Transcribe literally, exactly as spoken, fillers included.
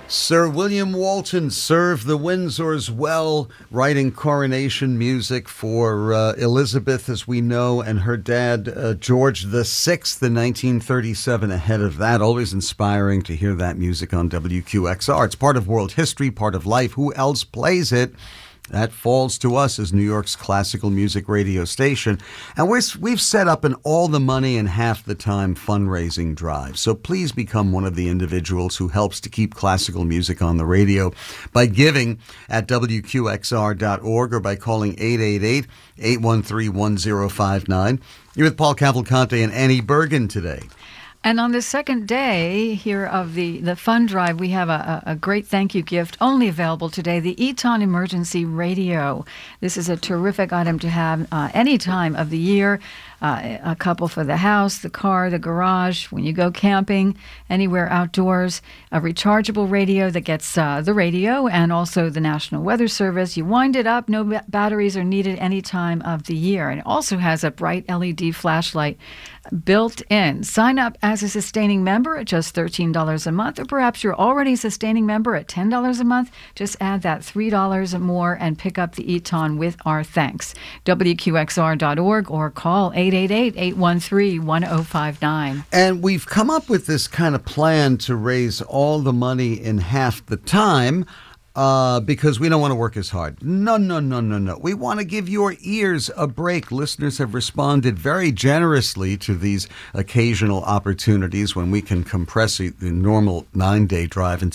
Sir William Walton served the Windsors well, writing coronation music for uh, Elizabeth, as we know, and her dad, uh, George the Sixth, in nineteen thirty-seven. Ahead of that, always inspiring to hear that music on W Q X R. It's part of world history, part of life. Who else plays it? That falls to us as New York's classical music radio station. And we're, we've set up an all the money and half the time fundraising drive. So please become one of the individuals who helps to keep classical music on the radio by giving at W Q X R dot org or by calling eight eight eight, eight one three, one zero five nine. You're with Paul Cavalcante and Annie Bergen today. And on the second day here of the, the fund drive, we have a, a great thank you gift only available today, the Eton Emergency Radio. This is a terrific item to have uh, any time of the year. Uh, a couple for the house, the car, the garage, when you go camping, anywhere outdoors. A rechargeable radio that gets uh, the radio and also the National Weather Service. You wind it up, no ba- batteries are needed any time of the year. And it also has a bright L E D flashlight built in. Sign up as a sustaining member at just thirteen dollars a month, or perhaps you're already a sustaining member at ten dollars a month. Just add that three dollars more and pick up the Eton with our thanks. W Q X R dot org or call eight eight eight, eight one three, one zero five nine. And we've come up with this kind of plan to raise all the money in half the time. Uh, because we don't want to work as hard. No, no, no, no, no. We want to give your ears a break. Listeners have responded very generously to these occasional opportunities when we can compress the normal nine-day drive into